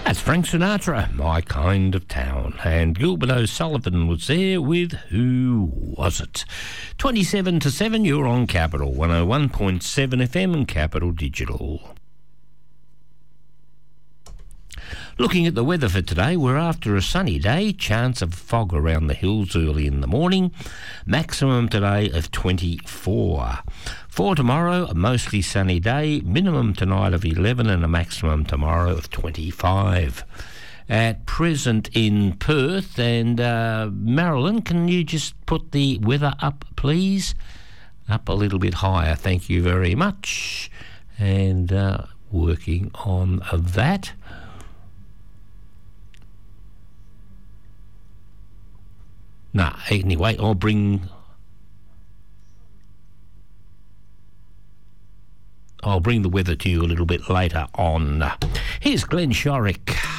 That's Frank Sinatra, My Kind of Town. And Gilbert O'Sullivan was there with Who Was It? 27 to 7, you're on Capital 101.7 FM and Capital Digital. Looking at the weather for today, we're after a sunny day, chance of fog around the hills early in the morning, maximum today of 24. For tomorrow, a mostly sunny day, minimum tonight of 11 and a maximum tomorrow of 25. At present in Perth and Marilyn, can you just put the weather up, please? Up a little bit higher, thank you very much. And working on that. Anyway, I'll bring the weather to you a little bit later on. Here's Glenn Shorrock.